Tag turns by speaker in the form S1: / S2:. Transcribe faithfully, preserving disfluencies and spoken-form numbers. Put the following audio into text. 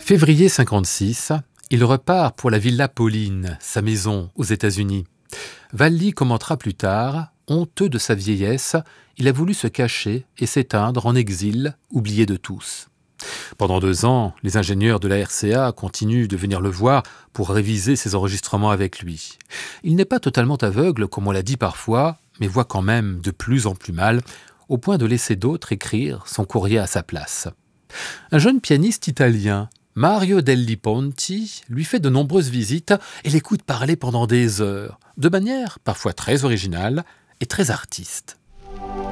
S1: Février cinquante-six, il repart pour la Villa Pauline, sa maison aux États-Unis. Valli commentera plus tard, honteux de sa vieillesse, il a voulu se cacher et s'éteindre en exil, oublié de tous. Pendant deux ans, les ingénieurs de la R C A continuent de venir le voir pour réviser ses enregistrements avec lui. Il n'est pas totalement aveugle, comme on l'a dit parfois, mais voit quand même de plus en plus mal, au point de laisser d'autres écrire son courrier à sa place. Un jeune pianiste italien, Mario Delli Ponti, lui fait de nombreuses visites et l'écoute parler pendant des heures, de manière parfois très originale et très artiste.